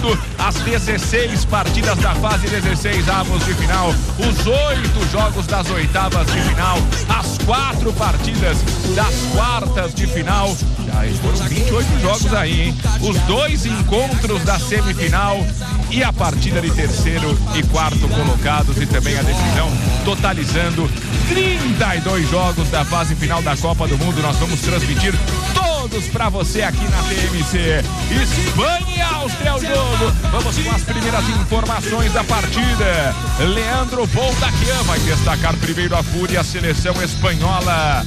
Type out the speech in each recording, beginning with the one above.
mundo, as 16 partidas da fase 16 avos de final, os 8 jogos das oitavas de final, as 4 partidas das quartas de final. Já foram 28 jogos aí, hein? Os 2 encontros da semifinal e a partida de terceiro e quarto colocados e também a decisão, totalizando 32 jogos da fase final da Copa do Mundo. Nós vamos transmitir todos pra você aqui na TMC. Espanha e Áustria o jogo. Vamos com as primeiras informações da partida. Leandro Boldaquian vai destacar primeiro a fúria, a seleção espanhola.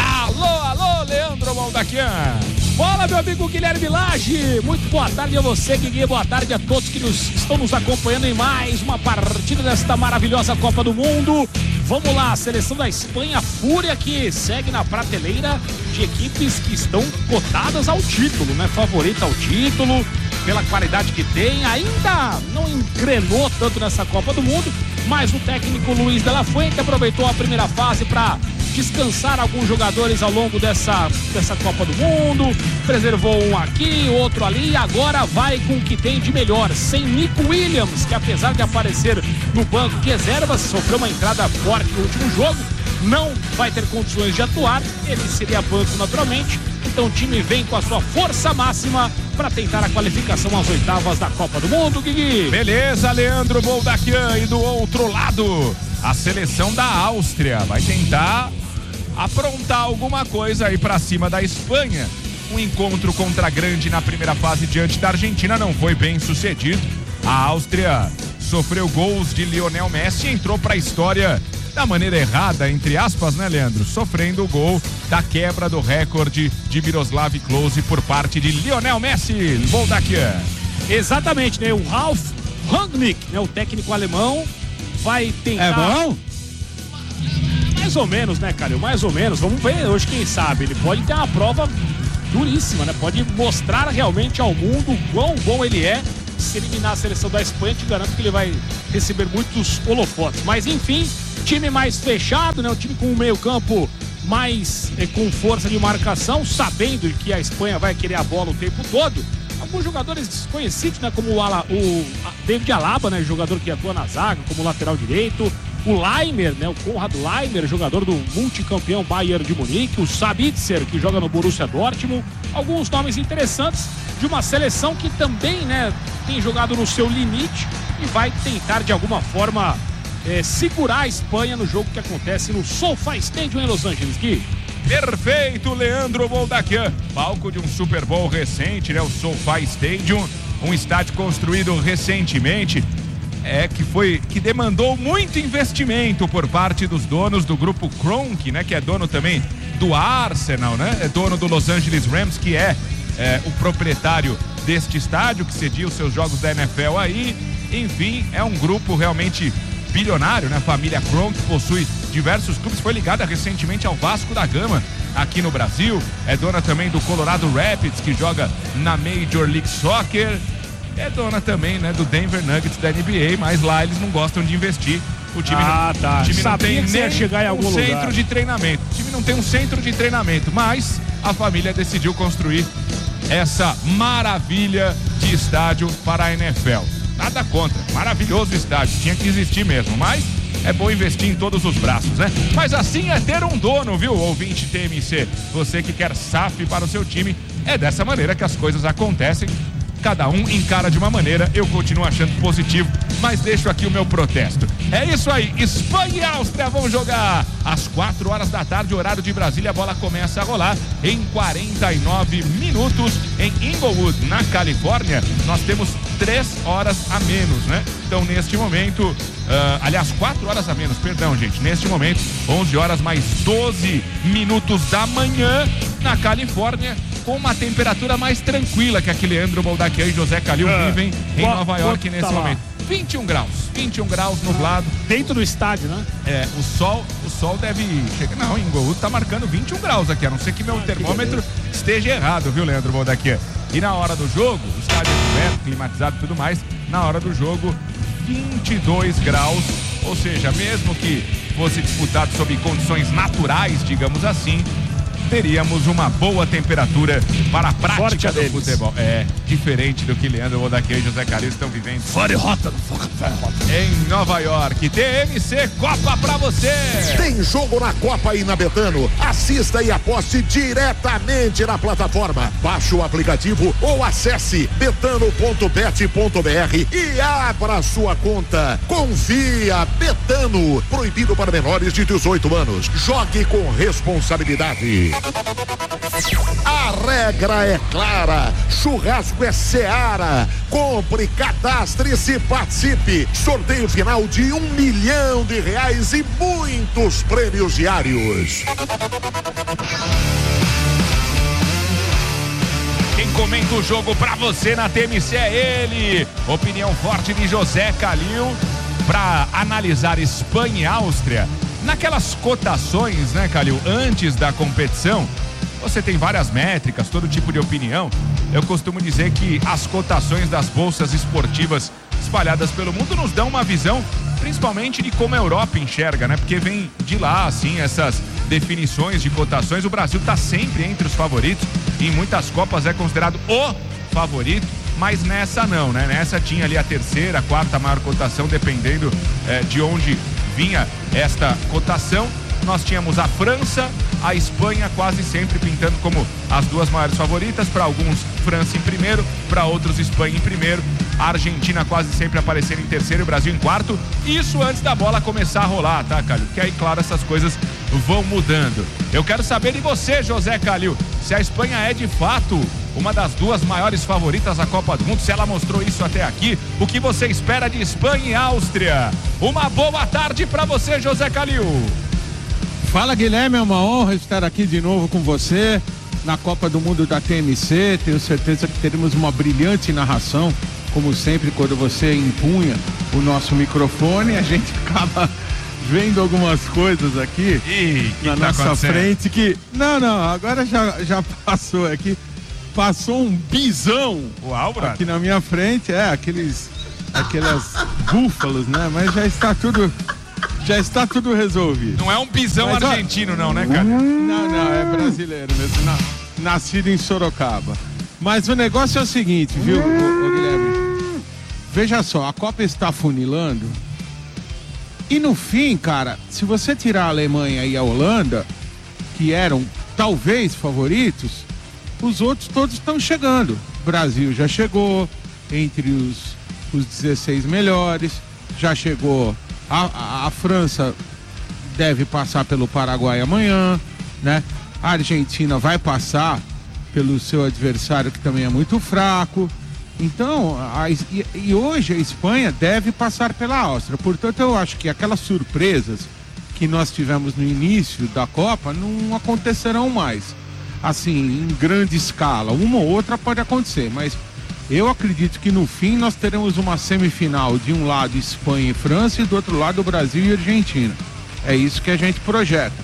Alô, Leandro Boldaquian. Fala, meu amigo Guilherme Lage. Muito boa tarde a você, Guigui. Boa tarde a todos que estão nos acompanhando em mais uma partida desta maravilhosa Copa do Mundo. Vamos lá, a seleção da Espanha, Fúria, que segue na prateleira de equipes que estão cotadas ao título, né? Favorita ao título, pela qualidade que tem. Ainda não engrenou tanto nessa Copa do Mundo, mas o técnico Luis de la Fuente aproveitou a primeira fase para descansar alguns jogadores ao longo dessa Copa do Mundo, preservou um aqui, outro ali, e agora vai com o que tem de melhor, sem Nico Williams, que apesar de aparecer no banco de reservas, sofreu uma entrada forte no último jogo, não vai ter condições de atuar, ele seria banco naturalmente, então o time vem com a sua força máxima para tentar a qualificação às oitavas da Copa do Mundo, Guigui. Beleza, Leandro Boldaquian. E do outro lado, a seleção da Áustria vai tentar aprontar alguma coisa aí pra cima da Espanha. Um encontro contra a grande na primeira fase diante da Argentina não foi bem sucedido. A Áustria sofreu gols de Lionel Messi e entrou pra história da maneira errada, entre aspas, né, Leandro? Sofrendo o gol da quebra do recorde de Miroslav Klose por parte de Lionel Messi. Boldaquian. Exatamente, né? O Ralf Rangnick, né? O técnico alemão, vai tentar... É bom? Mais ou menos, né, cara? Mais ou menos. Vamos ver hoje, quem sabe. Ele pode ter uma prova duríssima, né? Pode mostrar realmente ao mundo o quão bom ele é. Se eliminar a seleção da Espanha, te garanto que ele vai receber muitos holofotes. Mas, enfim, time mais fechado, né? O time com o meio-campo mais com força de marcação, sabendo que a Espanha vai querer a bola o tempo todo. Alguns jogadores desconhecidos, né? Como o David Alaba, né? Jogador que atua na zaga, como lateral direito. O Laimer, né? O Konrad Laimer, jogador do multicampeão Bayern de Munique. O Sabitzer, que joga no Borussia Dortmund. Alguns nomes interessantes de uma seleção que também, né? Tem jogado no seu limite e vai tentar, de alguma forma, segurar a Espanha no jogo que acontece no SoFi Stadium em Los Angeles, Gui. Perfeito, Leandro Boldaquian. Palco de um Super Bowl recente, né? O SoFi Stadium, um estádio construído recentemente, que demandou muito investimento por parte dos donos do grupo Kroenke, né? Que é dono também do Arsenal, né? É dono do Los Angeles Rams, que é o proprietário deste estádio, que cedia os seus jogos da NFL aí. Enfim, é um grupo realmente bilionário, né? A família Kroenke possui diversos clubes, foi ligada recentemente ao Vasco da Gama aqui no Brasil, é dona também do Colorado Rapids, que joga na Major League Soccer, é dona também, né, do Denver Nuggets da NBA, mas lá eles não gostam de investir. O time o time não tem nem chegar em algum centro lugar de treinamento. O time não tem um centro de treinamento, mas a família decidiu construir essa maravilha de estádio para a NFL. Nada contra, maravilhoso estádio, tinha que existir mesmo, mas é bom investir em todos os braços, né? Mas assim é ter um dono, viu, ouvinte TMC? Você que quer SAF para o seu time, é dessa maneira que as coisas acontecem. Cada um encara de uma maneira, eu continuo achando positivo, mas deixo aqui o meu protesto. É isso aí, Espanha e Áustria vão jogar às 4 horas da tarde, horário de Brasília. A bola começa a rolar em 49 minutos em Inglewood, na Califórnia. Nós temos 3 horas a menos, né? Então, neste momento, aliás, 4 horas a menos, perdão, gente. Neste momento, 11 horas mais 12 minutos da manhã na Califórnia, com uma temperatura mais tranquila que a que Leandro Boldaquian e José Calil vivem em Nova York nesse momento. 21 graus nublado. Dentro do estádio, né? O sol deve chegar. Não, Inglewood tá marcando 21 graus aqui, a não ser que meu termômetro esteja errado, viu, Leandro Boldaquian? E na hora do jogo, o estádio é coberto, climatizado e tudo mais, na hora do jogo, 22 graus, ou seja, mesmo que fosse disputado sob condições naturais, digamos assim, teríamos uma boa temperatura para a prática do futebol. É, diferente do que Leandro Odaquia e José Calil estão vivendo em Nova York. TMC Copa pra você. Tem jogo na Copa aí na Betano. Assista e aposte diretamente na plataforma. Baixe o aplicativo ou acesse betano.bet.br e abra sua conta. Confia, Betano. Proibido para menores de 18 anos. Jogue com responsabilidade. A regra é clara. Churrasco é Seara. Compre, cadastre-se e participe. Sorteio final de R$1 milhão e muitos prêmios diários. Quem comenta o jogo pra você na TMC é ele. Opinião forte de José Calil pra analisar Espanha e Áustria. Naquelas cotações, né, Calil, antes da competição, você tem várias métricas, todo tipo de opinião. Eu costumo dizer que as cotações das bolsas esportivas espalhadas pelo mundo nos dão uma visão, principalmente de como a Europa enxerga, né? Porque vem de lá, assim, essas definições de cotações. O Brasil tá sempre entre os favoritos. Em muitas Copas é considerado o favorito, mas nessa não, né? Nessa tinha ali a terceira, quarta maior cotação, dependendo de onde vinha esta cotação. Nós tínhamos a França, a Espanha quase sempre pintando como as duas maiores favoritas. Para alguns, França em primeiro, para outros, Espanha em primeiro. A Argentina quase sempre aparecendo em terceiro e o Brasil em quarto. Isso antes da bola começar a rolar, tá, Calil? Porque aí, claro, essas coisas vão mudando. Eu quero saber de você, José Calil, se a Espanha é de fato uma das duas maiores favoritas à Copa do Mundo, se ela mostrou isso até aqui. O que você espera de Espanha e Áustria? Uma boa tarde para você, José Calil. Fala, Guilherme, é uma honra estar aqui de novo com você na Copa do Mundo da TMC. Tenho certeza que teremos uma brilhante narração, como sempre, quando você empunha o nosso microfone. A gente acaba vendo algumas coisas aqui na nossa frente que... Não, agora já passou aqui. Passou um bisão aqui na minha frente, aquelas búfalos, né? Mas já está tudo resolvido. Não é um bisão argentino, não, né, cara? Não, é brasileiro mesmo. Nascido em Sorocaba. Mas o negócio é o seguinte, viu, Guilherme? Veja só, a Copa está funilando. E no fim, cara, se você tirar a Alemanha e a Holanda, que eram talvez favoritos, os outros todos estão chegando. O Brasil já chegou entre os 16 melhores, já chegou. A França deve passar pelo Paraguai amanhã, né? A Argentina vai passar pelo seu adversário, que também é muito fraco. Então, e hoje a Espanha deve passar pela Áustria. Portanto, eu acho que aquelas surpresas que nós tivemos no início da Copa não acontecerão mais. Assim, em grande escala. Uma ou outra pode acontecer, mas eu acredito que no fim nós teremos uma semifinal, de um lado Espanha e França e do outro lado Brasil e Argentina. É isso que a gente projeta.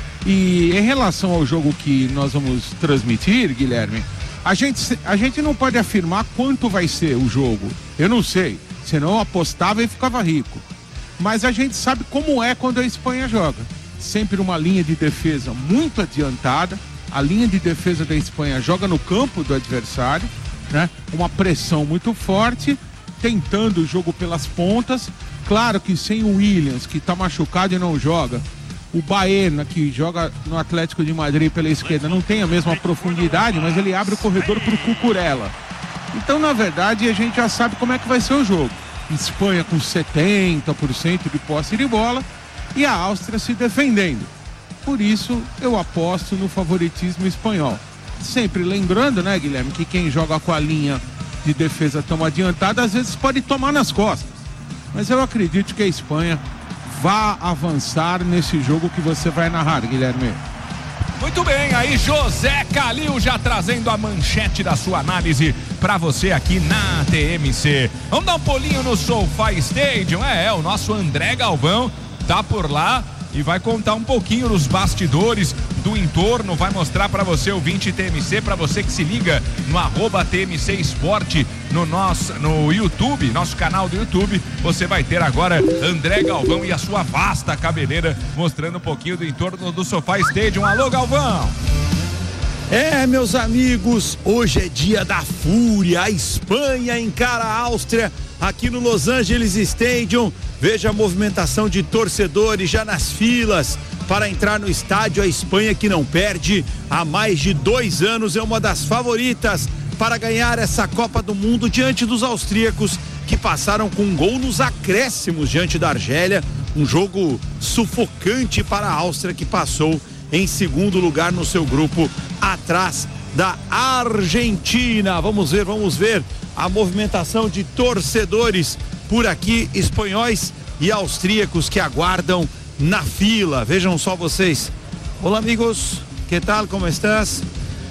E em relação ao jogo que nós vamos transmitir, Guilherme, a gente não pode afirmar quanto vai ser o jogo. Eu não sei, senão eu apostava e ficava rico. Mas a gente sabe como é quando a Espanha joga. Sempre uma linha de defesa muito adiantada. A linha de defesa da Espanha joga no campo do adversário, né? Uma pressão muito forte, tentando o jogo pelas pontas. Claro que sem o Williams, que está machucado e não joga, o Baena, que joga no Atlético de Madrid pela esquerda, não tem a mesma profundidade, mas ele abre o corredor para o Cucurella. Então, na verdade, a gente já sabe como é que vai ser o jogo. Espanha com 70% de posse de bola e a Áustria se defendendo. Por isso, eu aposto no favoritismo espanhol. Sempre lembrando, né, Guilherme, que quem joga com a linha de defesa tão adiantada, às vezes pode tomar nas costas. Mas eu acredito que a Espanha vá avançar nesse jogo que você vai narrar, Guilherme. Muito bem, aí José Calil já trazendo a manchete da sua análise para você aqui na TMC. Vamos dar um pulinho no SoFi Stadium? O nosso André Galvão tá por lá e vai contar um pouquinho dos bastidores do entorno, vai mostrar para você, ouvinte TMC, para você que se liga no @TMC Esporte no YouTube, nosso canal do YouTube. Você vai ter agora André Galvão e a sua vasta cabeleira mostrando um pouquinho do entorno do SoFi Stadium. Alô, Galvão! Meus amigos, hoje é dia da fúria. A Espanha encara a Áustria aqui no Los Angeles Stadium. Veja a movimentação de torcedores já nas filas para entrar no estádio. A Espanha, que não perde há mais de 2 anos, é uma das favoritas para ganhar essa Copa do Mundo diante dos austríacos, que passaram com um gol nos acréscimos diante da Argélia. Um jogo sufocante para a Áustria, que passou em segundo lugar no seu grupo, atrás da Argentina. Vamos ver a movimentação de torcedores por aqui, espanhóis e austríacos que aguardam na fila. Vejam só vocês. Olá, amigos, que tal, como estás?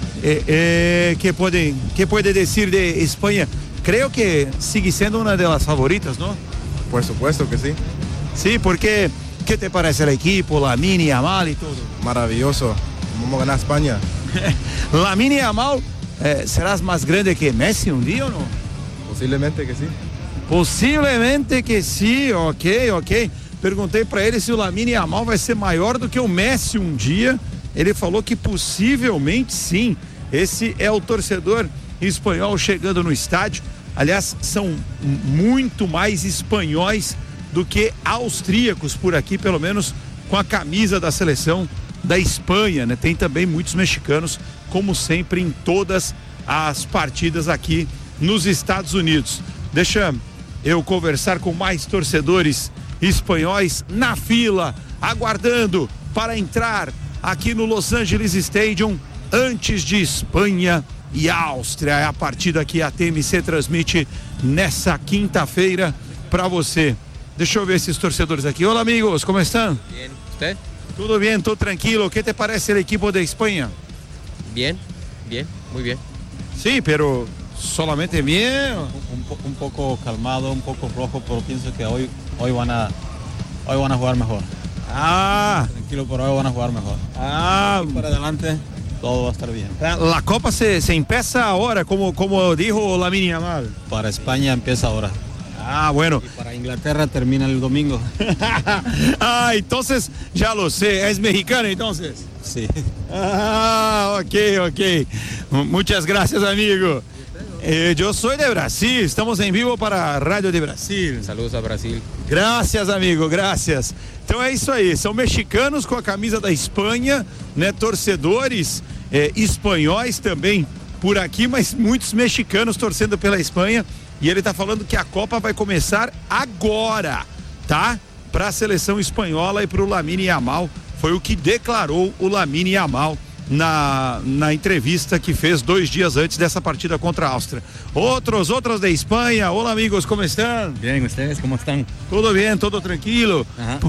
Que pode dizer de Espanha? Creio que sigue sendo uma das favoritas, não? Por supuesto que sí. Sí, porque ¿qué te parece el equipo, Lamine Yamal y todo? Maravilloso. Vamos a ganar España. Lamine Yamal, ¿serás más grande que Messi un día o no? Posiblemente que sí. Possivelmente que sim, ok. Perguntei para ele se o Lamine Yamal vai ser maior do que o Messi um dia. Ele falou que possivelmente sim. Esse é o torcedor espanhol chegando no estádio. Aliás, são muito mais espanhóis do que austríacos por aqui, pelo menos com a camisa da seleção da Espanha, né? Tem também muitos mexicanos, como sempre em todas as partidas aqui nos Estados Unidos. Deixa eu conversar com mais torcedores espanhóis na fila, aguardando para entrar aqui no Los Angeles Stadium antes de Espanha e Áustria. É a partida que a TMC transmite nessa quinta-feira para você. Deixa eu ver esses torcedores aqui. Olá, amigos, como estão? Bien, ¿usted? Tudo bem, tô tranquilo. Que te parece o equipo de Espanha? Bien, muy bien. Sí, pero solamente bien. Un poco calmado, un poco flojo, pero pienso que hoy van a jugar mejor. Tranquilo, pero hoy van a jugar mejor. Y para adelante todo va a estar bien. La Copa se empieza ahora, como dijo Lamine Yamal. Para España empieza ahora. Bueno. Y para Inglaterra termina el domingo. Entonces ya lo sé. ¿Es mexicano entonces? Sí. Ok. Muchas gracias, amigo. Yo soy de Brasil, estamos em vivo para a Rádio de Brasil. Saludos a Brasil. Graças, amigo, graças. Então é isso aí, são mexicanos com a camisa da Espanha, né? Torcedores espanhóis também por aqui, mas muitos mexicanos torcendo pela Espanha. E ele tá falando que a Copa vai começar agora, tá? Para a seleção espanhola e para o Lamine Yamal. Foi o que declarou o Lamine Yamal na entrevista que fez 2 dias antes dessa partida contra a Áustria. Outros de Espanha. Olá, amigos, como estão? Bien, ¿ustedes cómo están? Tudo bem, tudo tranquilo.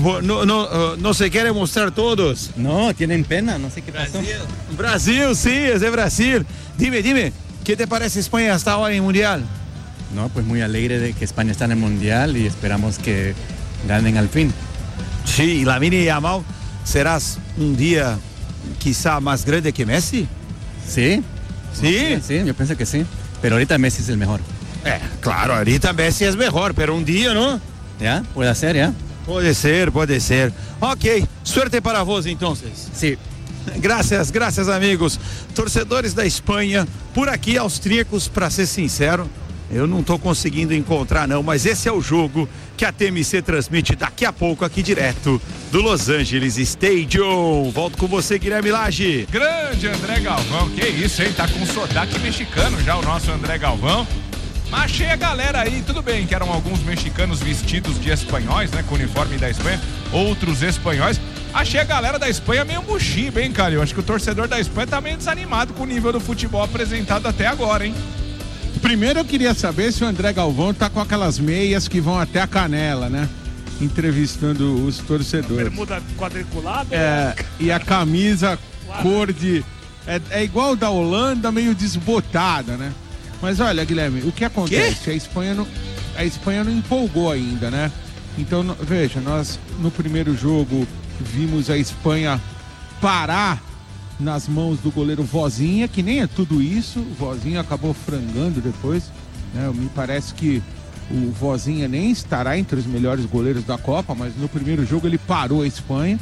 Não se querem mostrar todos? No, tienen pena, no sé qué pasó. Brasil, sim, é de Brasil. Dime, ¿qué te parece Espanha hasta ahora en Mundial? No, pues muy alegre de que España está en el Mundial y esperamos que ganen al fin. Sí, Lamine Yamal, serás un día quizá más grande que Messi? Sí. Sí, yo pienso que sí. Pero ahorita Messi es el mejor. Claro, ahorita Messi es mejor, pero un día, ¿no? ¿Ya? ¿Puede ser, ya? Puede ser. Ok, suerte para vos entonces. Sí. Graças, amigos. Torcedores da Espanha, por aqui, austríacos, para ser sincero, eu não tô conseguindo encontrar não, mas esse é o jogo que a TMC transmite daqui a pouco aqui direto do Los Angeles Stadium. Volto com você, Guilherme Lage. Grande André Galvão, que isso, hein? Tá com sotaque mexicano já o nosso André Galvão. Mas achei a galera aí, tudo bem que eram alguns mexicanos vestidos de espanhóis, né? Com o uniforme da Espanha, outros espanhóis. Achei a galera da Espanha meio mochiba, hein, cara? Eu acho que o torcedor da Espanha tá meio desanimado com o nível do futebol apresentado até agora, hein? Primeiro eu queria saber se o André Galvão tá com aquelas meias que vão até a canela, né? Entrevistando os torcedores. Bermuda quadriculada? E a camisa cor de... É igual da Holanda, meio desbotada, né? Mas olha, Guilherme, o que acontece? A Espanha não empolgou ainda, né? Então, veja, nós no primeiro jogo vimos a Espanha parar nas mãos do goleiro Vozinha, que nem é tudo isso. O Vozinha acabou frangando depois, né? Me parece que o Vozinha nem estará entre os melhores goleiros da Copa, mas no primeiro jogo ele parou a Espanha.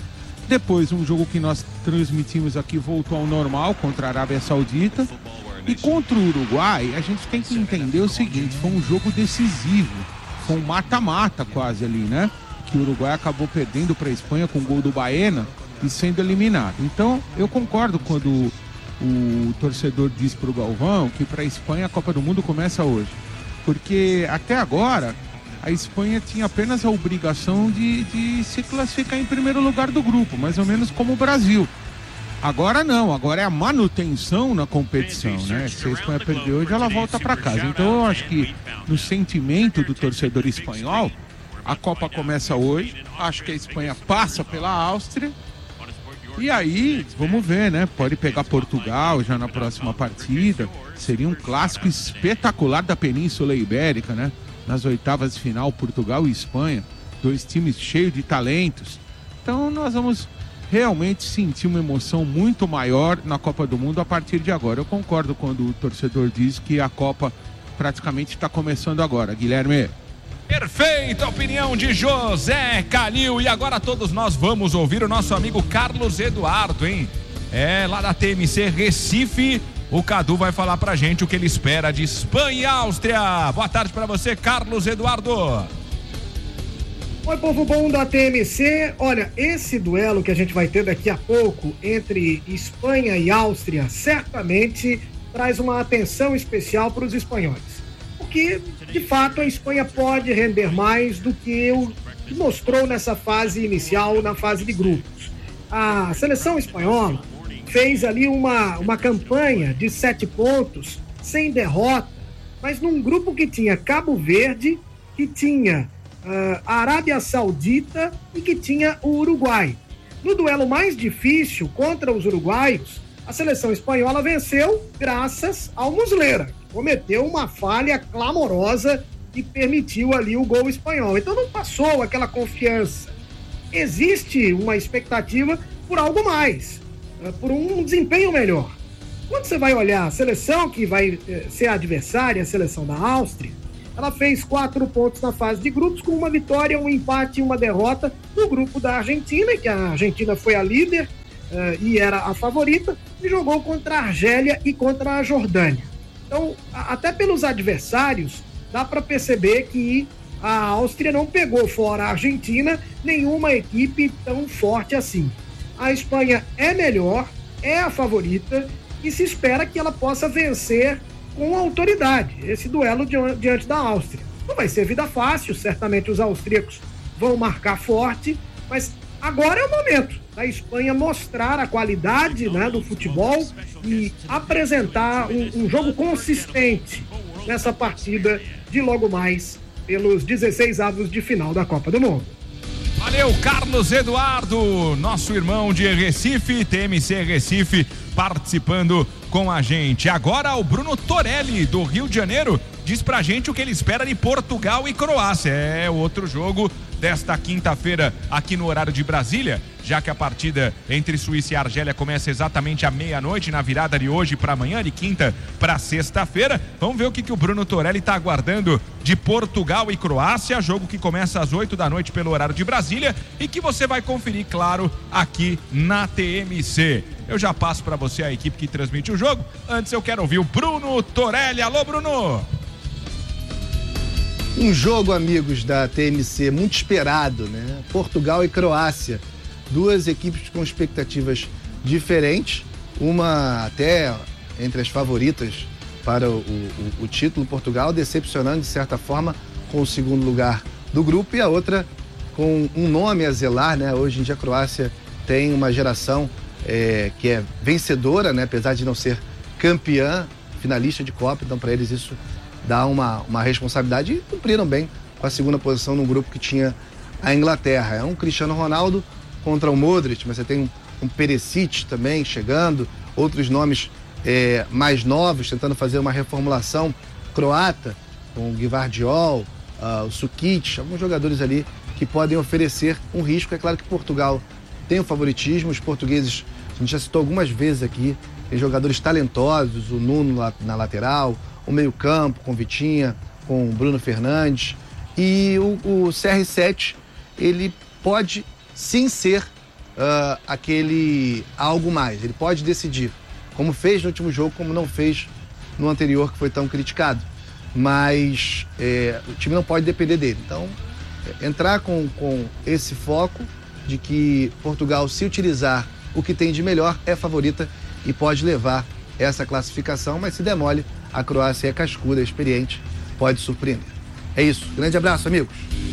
Depois, um jogo que nós transmitimos aqui voltou ao normal contra a Arábia Saudita. E contra o Uruguai, a gente tem que entender o seguinte, foi um jogo decisivo, foi um mata-mata quase ali, né? Que o Uruguai acabou perdendo para a Espanha com o gol do Baena e sendo eliminado. Então, eu concordo quando o torcedor diz para o Galvão que para a Espanha a Copa do Mundo começa hoje. Porque até agora, a Espanha tinha apenas a obrigação de se classificar em primeiro lugar do grupo, mais ou menos como o Brasil. Agora não, agora é a manutenção na competição, né? Se a Espanha perder hoje, ela volta para casa. Então eu acho que no sentimento do torcedor espanhol, a Copa começa hoje, acho que a Espanha passa pela Áustria, e aí, vamos ver, né? Pode pegar Portugal já na próxima partida, seria um clássico espetacular da Península Ibérica, né? Nas oitavas de final, Portugal e Espanha, dois times cheios de talentos. Então nós vamos realmente sentir uma emoção muito maior na Copa do Mundo a partir de agora. Eu concordo quando o torcedor diz que a Copa praticamente está começando agora. Guilherme. Perfeita opinião de José Calil. E agora todos nós vamos ouvir o nosso amigo Carlos Eduardo, hein? Lá da TMC Recife. O Cadu vai falar pra gente o que ele espera de Espanha e Áustria. Boa tarde pra você, Carlos Eduardo. Oi, povo bom da TMC. Olha, esse duelo que a gente vai ter daqui a pouco entre Espanha e Áustria certamente traz uma atenção especial para os espanhóis. Porque, de fato, a Espanha pode render mais do que o que mostrou nessa fase inicial, na fase de grupos. A seleção espanhola fez ali uma campanha de 7 pontos, sem derrota, mas num grupo que tinha Cabo Verde, que tinha a Arábia Saudita e que tinha o Uruguai. No duelo mais difícil contra os uruguaios, a seleção espanhola venceu graças ao Muslera, que cometeu uma falha clamorosa e permitiu ali o gol espanhol. Então não passou aquela confiança. Existe uma expectativa por algo mais, por um desempenho melhor. Quando você vai olhar a seleção que vai ser a adversária, a seleção da Áustria, ela fez 4 pontos na fase de grupos, com uma vitória, um empate e uma derrota no grupo da Argentina, que a Argentina foi a líder e era a favorita, e jogou contra a Argélia e contra a Jordânia. Então, até pelos adversários, dá para perceber que a Áustria não pegou fora a Argentina nenhuma equipe tão forte assim. A Espanha é melhor, é a favorita, e se espera que ela possa vencer com autoridade esse duelo diante da Áustria. Não vai ser vida fácil, certamente os austríacos vão marcar forte, mas agora é o momento da Espanha mostrar a qualidade, né, do futebol e apresentar um jogo consistente nessa partida de logo mais pelos 16avos de final da Copa do Mundo. Valeu, Carlos Eduardo, nosso irmão de Recife, TMC Recife, participando com a gente. Agora o Bruno Torelli, do Rio de Janeiro, diz pra gente o que ele espera de Portugal e Croácia. É outro jogo desta quinta-feira aqui no horário de Brasília, já que a partida entre Suíça e Argélia começa exatamente à meia-noite, na virada de hoje para amanhã, de quinta para sexta-feira. Vamos ver o que o Bruno Torelli está aguardando de Portugal e Croácia, jogo que começa às 8 da noite pelo horário de Brasília e que você vai conferir, claro, aqui na TMC. Eu já passo para você a equipe que transmite o jogo. Antes eu quero ouvir o Bruno Torelli. Alô, Bruno! Um jogo, amigos da TMC, muito esperado, né? Portugal e Croácia. Duas equipes com expectativas diferentes. Uma até entre as favoritas para o título. Portugal decepcionando, de certa forma, com o segundo lugar do grupo. E a outra com um nome a zelar, né? Hoje em dia a Croácia tem uma geração que é vencedora, né? Apesar de não ser campeã, finalista de Copa. Então, para eles isso dá uma responsabilidade, e cumpriram bem com a segunda posição num grupo que tinha a Inglaterra. É um Cristiano Ronaldo contra o Modric, mas você tem um Perisic também chegando, outros nomes mais novos, tentando fazer uma reformulação croata, com o Gvardiol, o Sukic, alguns jogadores ali que podem oferecer um risco. É claro que Portugal tem o favoritismo, os portugueses, a gente já citou algumas vezes aqui, tem jogadores talentosos, o Nuno na lateral, o meio-campo com Vitinha, com Bruno Fernandes, e o CR7, ele pode sim ser aquele algo mais. Ele pode decidir, como fez no último jogo, como não fez no anterior, que foi tão criticado. Mas o time não pode depender dele. Então, entrar com esse foco de que Portugal, se utilizar o que tem de melhor, é favorita e pode levar essa classificação, mas se der mole, a Croácia é cascuda, experiente, pode surpreender. É isso. Grande abraço, amigos.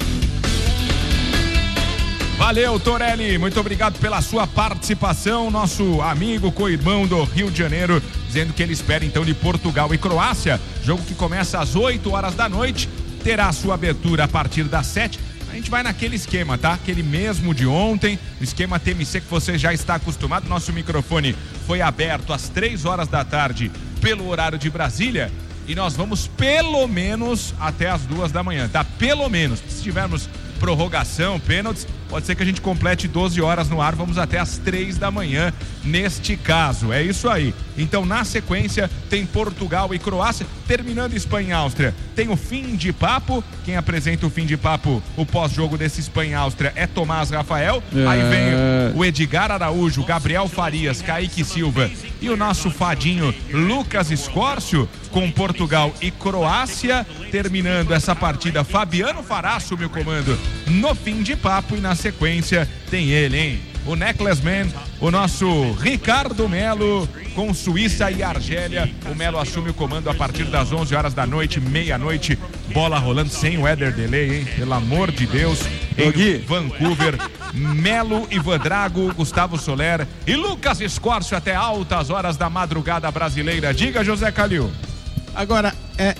Valeu, Torelli, muito obrigado pela sua participação, nosso amigo co-irmão do Rio de Janeiro, dizendo que ele espera então de Portugal e Croácia, jogo que começa às 8 horas da noite, terá sua abertura a partir das 7. A gente vai naquele esquema, tá? Aquele mesmo de ontem, o esquema TMC que você já está acostumado. Nosso microfone foi aberto às 3 horas da tarde pelo horário de Brasília e nós vamos pelo menos até às 2 da manhã, tá? Pelo menos, se tivermos prorrogação, pênaltis, pode ser que a gente complete 12 horas no ar, vamos até às 3 da manhã neste caso, é isso aí. Então na sequência tem Portugal e Croácia, terminando Espanha e Áustria, tem o fim de papo, quem apresenta o fim de papo, o pós-jogo desse Espanha e Áustria é Tomás Rafael, aí vem o Edgar Araújo, Gabriel Farias, Kaique Silva e o nosso fadinho Lucas Escórcio com Portugal e Croácia, terminando essa partida, Fabiano Fará assume o comando no fim de papo e na sequência tem ele, hein? O Necklace Man, o nosso Ricardo Melo com Suíça e Argélia. O Melo assume o comando a partir das 11 horas da noite, meia-noite, bola rolando sem weather delay, hein? Pelo amor de Deus, em Vancouver. Melo, Ivan Drago, Gustavo Soler e Lucas Escórcio até altas horas da madrugada brasileira. Diga, José Calil. Agora,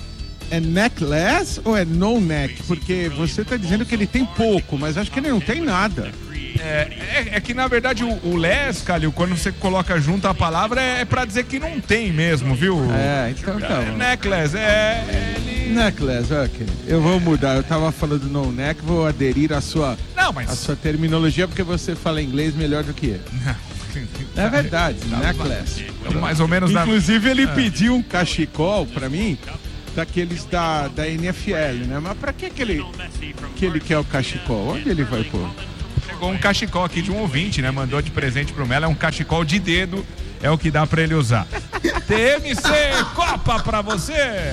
é necklace ou é no neck? Porque você tá dizendo que ele tem pouco, mas acho que ele não tem nada. É que na verdade o les, Calil, quando você coloca junto a palavra é pra dizer que não tem mesmo, viu? Então. Necklace, Necklace, ok. Eu vou mudar, eu tava falando no neck, vou aderir à sua, a sua terminologia, porque você fala inglês melhor do que eu. É verdade, necklace. Então, mais ou menos. Inclusive ele pediu um cachecol pra mim, daqueles da NFL, né? Mas pra que ele quer o cachecol? Onde ele vai pôr? Chegou um cachecol aqui de um ouvinte, né? Mandou de presente pro Melo, é um cachecol de dedo, é o que dá pra ele usar. TMC Copa pra você!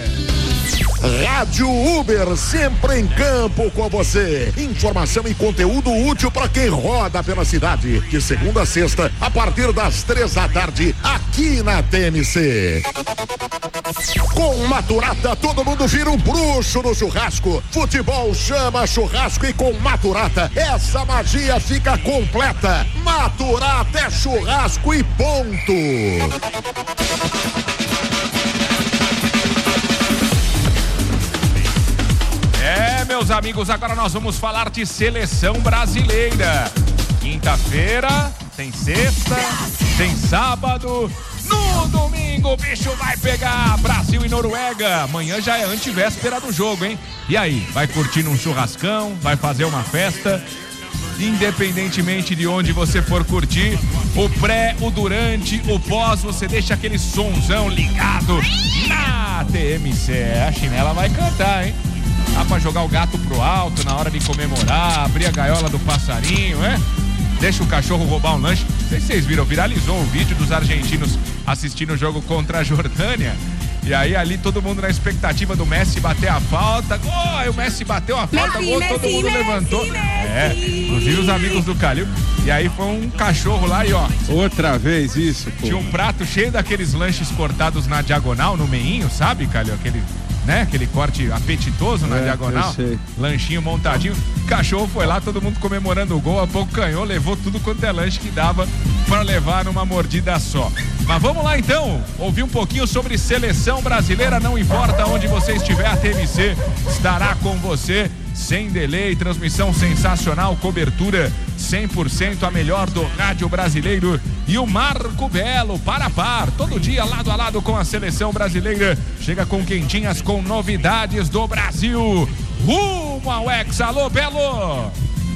Rádio Uber, sempre em campo com você. Informação e conteúdo útil para quem roda pela cidade. De segunda a sexta, a partir das 3 da tarde, aqui na TMC. Com Maturata, todo mundo vira um bruxo no churrasco. Futebol chama churrasco e com Maturata, essa magia fica completa. Maturata é churrasco e ponto. Meus amigos, agora nós vamos falar de seleção brasileira. Quinta-feira, tem sexta, tem sábado. No domingo o bicho vai pegar Brasil e Noruega. Amanhã já é antevéspera do jogo, hein? E aí, vai curtir um churrascão, vai fazer uma festa? Independentemente de onde você for curtir, o pré, o durante, o pós, você deixa aquele sonzão ligado na TMC. A chinela vai cantar, hein? Dá pra jogar o gato pro alto na hora de comemorar, abrir a gaiola do passarinho, né? Deixa o cachorro roubar um lanche. Não sei se vocês viram, viralizou um vídeo dos argentinos assistindo o jogo contra a Jordânia. E aí ali todo mundo na expectativa do Messi bater a falta. O Messi bateu a falta, todo mundo levantou. Inclusive os amigos do Calil. E aí foi um cachorro lá e ó. Outra vez isso, pô. Tinha um prato cheio daqueles lanches cortados na diagonal, no meinho, sabe, Calil? Aquele corte apetitoso na diagonal, lanchinho montadinho. Cachorro foi lá, todo mundo comemorando o gol, abocanhou, levou tudo quanto é lanche que dava para levar numa mordida só. Mas vamos lá então, ouvir um pouquinho sobre seleção brasileira, não importa onde você estiver, a TMC estará com você, sem delay, transmissão sensacional, cobertura 100% a melhor do rádio brasileiro e o Marco Belo, para par, todo dia lado a lado com a seleção brasileira, chega com quentinhas com novidades do Brasil, rumo ao Hexa. Alô, Belo!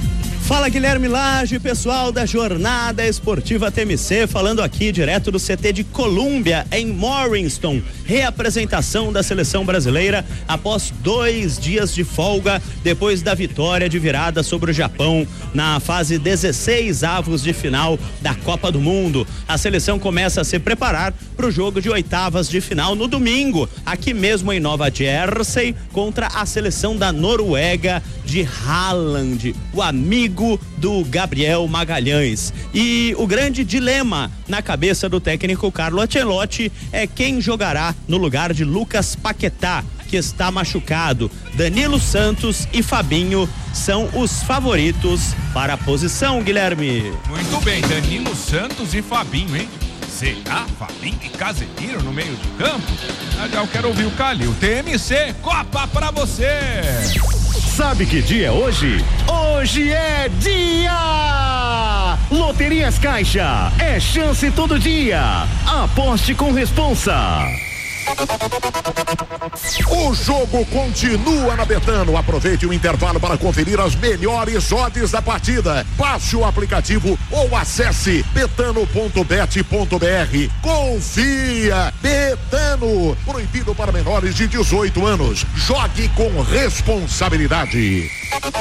Fala, Guilherme Lage, pessoal da Jornada Esportiva TMC, falando aqui direto do CT de Colômbia, em Morriston. Reapresentação da seleção brasileira após 2 dias de folga, depois da vitória de virada sobre o Japão na fase 16avos de final da Copa do Mundo. A seleção começa a se preparar para o jogo de 8avas de final no domingo, aqui mesmo em Nova Jersey, contra a seleção da Noruega de Haaland, o amigo do Gabriel Magalhães. E o grande dilema na cabeça do técnico Carlo Ancelotti é quem jogará no lugar de Lucas Paquetá, que está machucado. Danilo Santos e Fabinho são os favoritos para a posição, Guilherme. Muito bem, Danilo Santos e Fabinho, hein? Será Fabinho e Casemiro no meio de campo? Já eu quero ouvir o Calil. TMC, Copa pra você! Sabe que dia é hoje? Hoje é dia! Loterias Caixa, é chance todo dia. Aposte com responsa. O jogo continua na Betano. Aproveite o intervalo para conferir as melhores odds da partida. Baixe o aplicativo ou acesse betano.bet.br. Confia! Betano. Proibido para menores de 18 anos. Jogue com responsabilidade.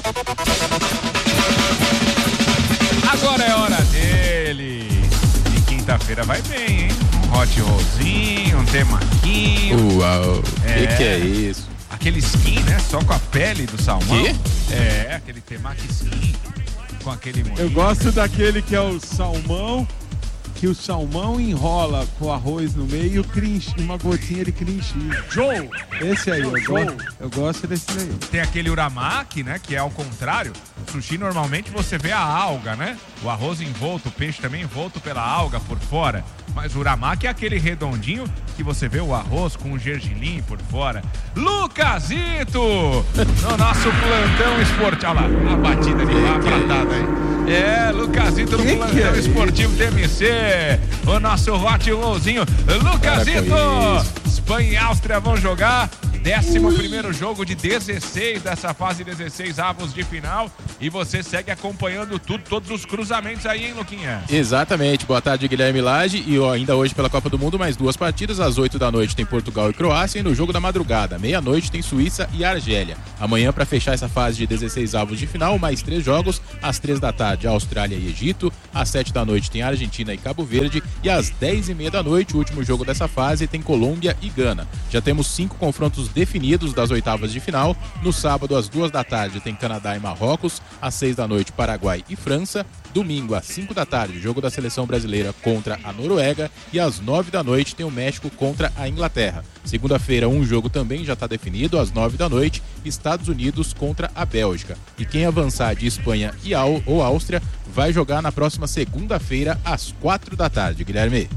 Agora é hora dele. E quinta-feira vai bem, hein? Hot rollzinho, um temaquinho. Uau, que é isso? Aquele skin, né? Só com a pele do salmão. Que? É, aquele temaki skin com aquele molinho. Eu gosto daquele que é o salmão, que o salmão enrola com arroz no meio e o cream, uma gotinha de cream cheese. Joe! Esse aí, eu gosto desse daí. Tem aquele uramaki, né? Que é ao contrário. Sushi, normalmente você vê a alga, né? O arroz envolto, o peixe também envolto pela alga por fora. Mas o uramaki é aquele redondinho que você vê o arroz com o gergelim por fora. Lucasito! No nosso plantão esportivo. Olha lá, a batida de lá pratada aí. É, Lucasito no plantão esportivo TMC. O nosso hot rollzinho. Lucasito! Espanha e Áustria vão jogar. 11º jogo de 16 dessa fase 16avos de final. E você segue acompanhando todos os cruzamentos aí, hein, Luquinha? Exatamente. Boa tarde, Guilherme Lage. E ainda hoje pela Copa do Mundo, mais 2 partidas. Às 8 da noite tem Portugal e Croácia. E no jogo da madrugada, meia-noite, tem Suíça e Argélia. Amanhã, para fechar essa fase de 16avos de final, mais 3 jogos. Às 3 da tarde, Austrália e Egito. Às 7 da noite tem Argentina e Cabo Verde. E às 10h30 da noite, o último jogo dessa fase, tem Colômbia e Gana. Já temos 5 confrontos definidos das 8avas de final. No sábado, às 2 da tarde, tem Canadá e Marrocos. Às 6 da noite, Paraguai e França. Domingo, às 5 da tarde, jogo da seleção brasileira contra a Noruega. E às 9 da noite, tem o México contra a Inglaterra. Segunda-feira, um jogo também já está definido. Às 9 da noite, Estados Unidos contra a Bélgica. E quem avançar de Espanha ou Áustria vai jogar na próxima segunda-feira, às 4 da tarde. Guilherme.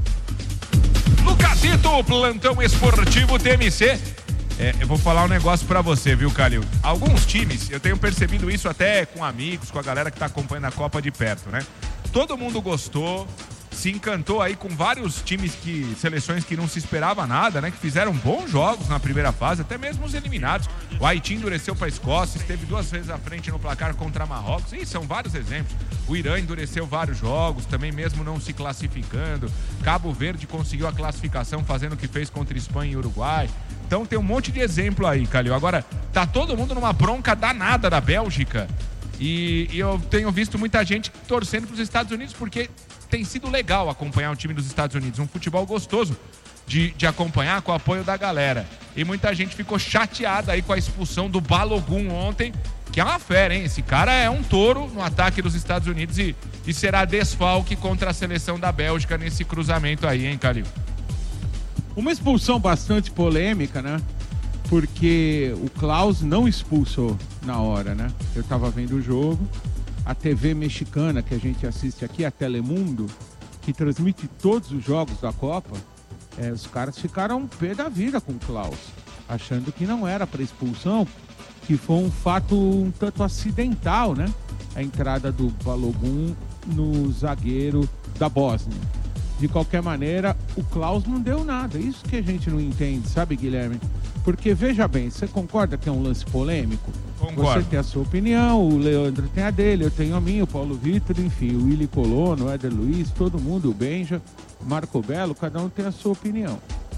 Lucasito, plantão esportivo TMC. Eu vou falar um negócio pra você, viu, Calil? Alguns times, eu tenho percebido isso até com amigos, com a galera que tá acompanhando a Copa de perto, né? Todo mundo gostou, se encantou aí com vários times seleções que não se esperava nada, né? Que fizeram bons jogos na primeira fase, até mesmo os eliminados. O Haiti endureceu pra Escócia, esteve 2 vezes à frente no placar contra Marrocos. E são vários exemplos. O Irã endureceu vários jogos, também mesmo não se classificando. Cabo Verde conseguiu a classificação fazendo o que fez contra Espanha e Uruguai. Então tem um monte de exemplo aí, Calil. Agora, tá todo mundo numa bronca danada da Bélgica. E eu tenho visto muita gente torcendo para os Estados Unidos, porque tem sido legal acompanhar o time dos Estados Unidos. Um futebol gostoso de acompanhar com o apoio da galera. E muita gente ficou chateada aí com a expulsão do Balogun ontem, que é uma fera, hein? Esse cara é um touro no ataque dos Estados Unidos e será desfalque contra a seleção da Bélgica nesse cruzamento aí, hein, Calil? Uma expulsão bastante polêmica, né? Porque o Klaus não expulsou na hora, né? Eu tava vendo o jogo, a TV mexicana que a gente assiste aqui, a Telemundo, que transmite todos os jogos da Copa, os caras ficaram pé da vida com o Klaus, achando que não era para expulsão, que foi um fato um tanto acidental, né? A entrada do Balogun no zagueiro da Bósnia. De qualquer maneira, o Klaus não deu nada. Isso que a gente não entende, sabe, Guilherme? Porque, veja bem, você concorda que é um lance polêmico? Concordo. Você tem a sua opinião, o Leandro tem a dele, eu tenho a minha, o Paulo Vitor, enfim, o Willy Colono, o Éder Luiz, todo mundo, o Benja, o Marco Belo, cada um tem a sua opinião.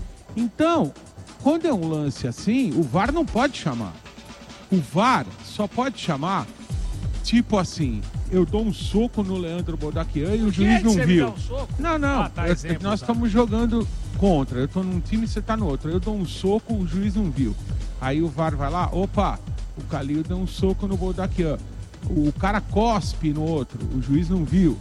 Então, quando é um lance assim, o VAR não pode chamar. O VAR só pode chamar, tipo assim, eu dou um soco no Leandro Bodaquian e o juiz não viu. Não, nós estamos jogando contra. Eu tô num time e você tá no outro. Eu dou um soco, o juiz não viu. Aí o VAR vai lá, opa, o Calil deu um soco no Bodaquian. O cara cospe no outro, o juiz não viu.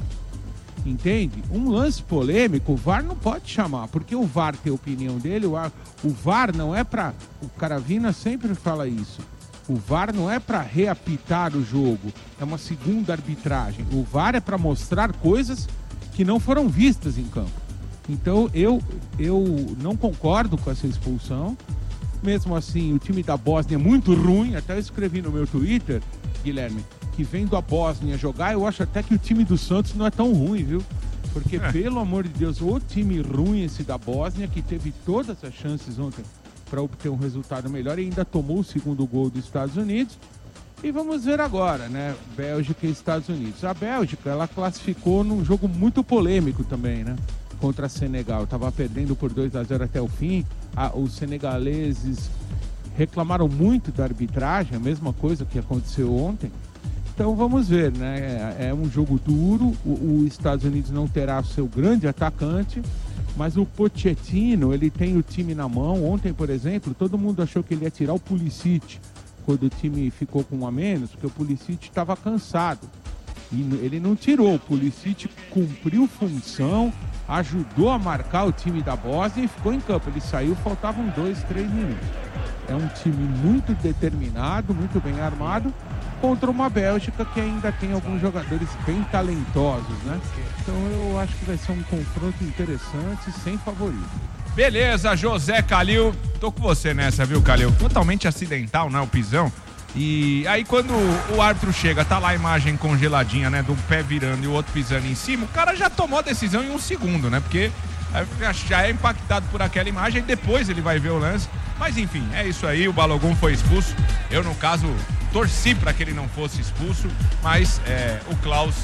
Entende? Um lance polêmico, o VAR não pode chamar, porque o VAR tem a opinião dele, o VAR não é pra... O Caravina sempre fala isso. O VAR não é para reapitar o jogo, é uma segunda arbitragem. O VAR é para mostrar coisas que não foram vistas em campo. Então eu não concordo com essa expulsão. Mesmo assim, o time da Bósnia é muito ruim. Até eu escrevi no meu Twitter, Guilherme, que vendo a Bósnia jogar, eu acho até que o time do Santos não é tão ruim, viu? Porque, pelo amor de Deus, o time ruim esse da Bósnia, que teve todas as chances ontem para obter um resultado melhor e ainda tomou o segundo gol dos Estados Unidos. E vamos ver agora, né? Bélgica e Estados Unidos. A Bélgica, ela classificou num jogo muito polêmico também, né? Contra a Senegal. Estava perdendo por 2-0 até o fim. Os senegaleses reclamaram muito da arbitragem, a mesma coisa que aconteceu ontem. Então vamos ver, né? É um jogo duro. Os Estados Unidos não terá o seu grande atacante, mas o Pochettino, ele tem o time na mão. Ontem, por exemplo, todo mundo achou que ele ia tirar o Pulisic quando o time ficou com um a menos, porque o Pulisic estava cansado. E ele não tirou. O Pulisic cumpriu função, ajudou a marcar o time da Bósnia e ficou em campo. Ele saiu, faltavam 2-3 minutos. É um time muito determinado, muito bem armado, contra uma Bélgica que ainda tem alguns jogadores bem talentosos, né? Então eu acho que vai ser um confronto interessante, sem favorito. Beleza, José Calil. Tô com você nessa, viu, Calil? Totalmente acidental, né, o pisão. E aí quando o árbitro chega, tá lá a imagem congeladinha, né, do pé virando e o outro pisando em cima, o cara já tomou a decisão em um segundo, né? Porque já é impactado por aquela imagem e depois ele vai ver o lance. Mas enfim, é isso aí, o Balogun foi expulso. Eu, no caso, torci para que ele não fosse expulso, mas o Klaus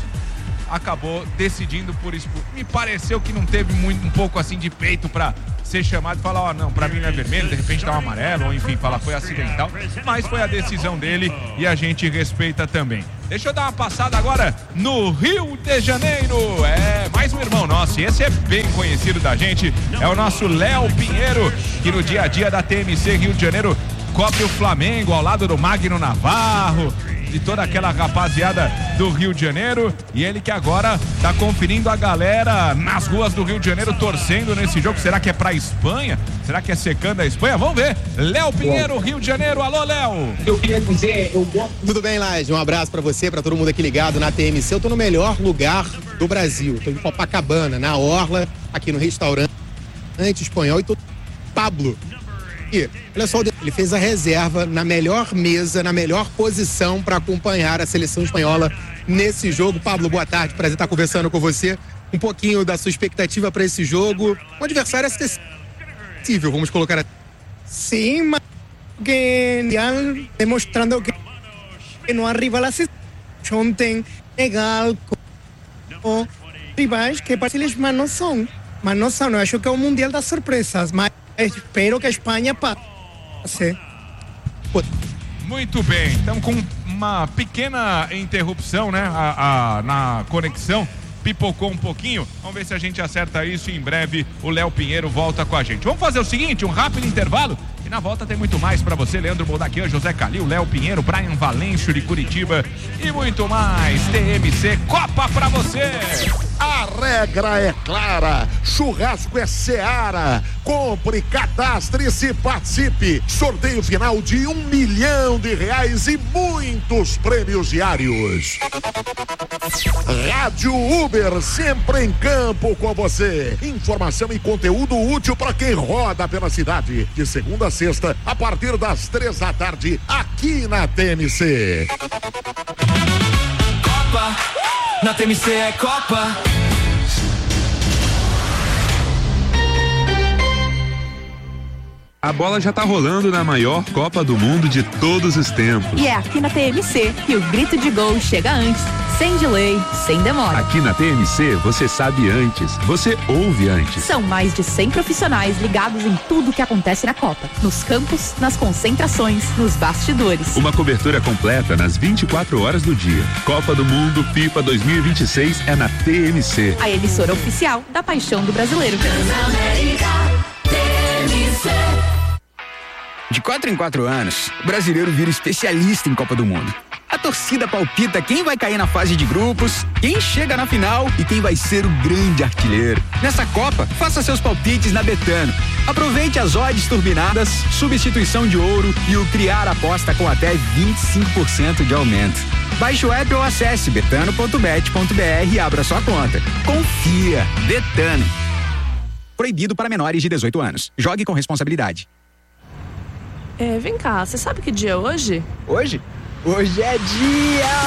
acabou decidindo por expulso. Me pareceu que não teve um pouco assim de peito para ser chamado e falar, ó, não, pra mim não é vermelho, de repente tá um amarelo, ou enfim, falar foi acidental, mas foi a decisão dele e a gente respeita também. Deixa eu dar uma passada agora no Rio de Janeiro. Mais um irmão nosso, e esse é bem conhecido da gente, é o nosso Léo Pinheiro, que no dia a dia da TMC Rio de Janeiro cobre o Flamengo ao lado do Magno Navarro, de toda aquela rapaziada do Rio de Janeiro, e ele que agora tá conferindo a galera nas ruas do Rio de Janeiro, torcendo nesse jogo. Será que é pra Espanha? Será que é secando a Espanha? Vamos ver. Léo Pinheiro, Rio de Janeiro. Alô, Léo. Eu queria dizer, Tudo bem, Laje? Um abraço pra você, pra todo mundo aqui ligado na TMC. Eu tô no melhor lugar do Brasil. Tô em Copacabana, na Orla, aqui no restaurante espanhol, e tô Pablo. E, olha só, ele fez a reserva na melhor mesa, na melhor posição para acompanhar a seleção espanhola nesse jogo. Pablo, boa tarde, prazer estar conversando com você. Um pouquinho da sua expectativa para esse jogo. Um adversário acessível, vamos colocar assim. Sim, mas demonstrando que não arriba a seleção ontem legal com rivais que para eles mas não são. Eu acho que é o Mundial das Surpresas, mas espero que a Espanha passe. Muito bem, estamos com uma pequena interrupção, né? Na conexão, pipocou um pouquinho. Vamos ver se a gente acerta isso e em breve o Léo Pinheiro volta com a gente. Vamos fazer o seguinte, um rápido intervalo e na volta tem muito mais pra você. Leandro Bodaquian, José Calil, Léo Pinheiro, Brian Valêncio de Curitiba e muito mais. TMC Copa pra você. A regra é clara, churrasco é Seara. Compre, cadastre-se, participe. Sorteio final de R$1 milhão e muitos prêmios diários. Rádio Uber, sempre em campo com você. Informação e conteúdo útil para quem roda pela cidade. De segunda a sexta, a partir das 3 da tarde, aqui na TMC. Copa, na TMC é Copa. A bola já tá rolando na maior Copa do Mundo de todos os tempos. E é aqui na TMC que o grito de gol chega antes, sem delay, sem demora. Aqui na TMC você sabe antes, você ouve antes. São mais de 100 profissionais ligados em tudo que acontece na Copa. Nos campos, nas concentrações, nos bastidores. Uma cobertura completa nas 24 horas do dia. Copa do Mundo FIFA 2026 é na TMC. A emissora oficial da paixão do brasileiro. De 4 em 4 anos, o brasileiro vira especialista em Copa do Mundo. A torcida palpita quem vai cair na fase de grupos, quem chega na final e quem vai ser o grande artilheiro. Nessa Copa, faça seus palpites na Betano. Aproveite as odds turbinadas, substituição de ouro e o criar aposta com até 25% de aumento. Baixe o app ou acesse betano.bet.br e abra sua conta. Confia, Betano. Proibido para menores de 18 anos. Jogue com responsabilidade. Vem cá, você sabe que dia é hoje? Hoje? Hoje é dia